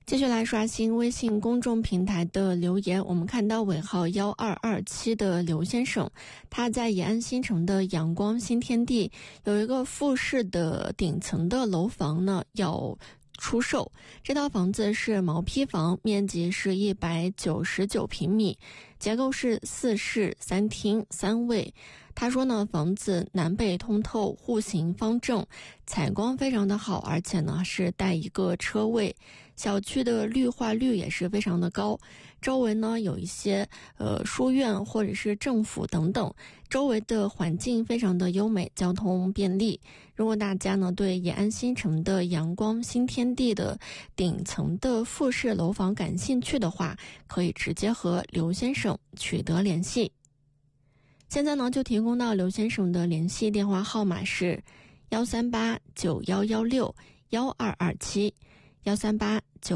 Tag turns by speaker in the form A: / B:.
A: 继续来刷新微信公众平台的留言，我们看到尾号1227的刘先生，他在延安新城的阳光新天地有一个复式的顶层的楼房呢要出售。这套房子是毛坯房，面积是199平米，结构是4室3厅3卫。他说呢，房子南北通透，户型方正，采光非常的好，而且呢是带一个车位，小区的绿化率也是非常的高，周围呢有一些书院或者是政府等等，周围的环境非常的优美，交通便利。如果大家呢对延安新城的阳光新天地的顶层的复式楼房感兴趣的话，可以直接和刘先生取得联系。现在呢就提供到刘先生的联系电话号码是13891161227，1389116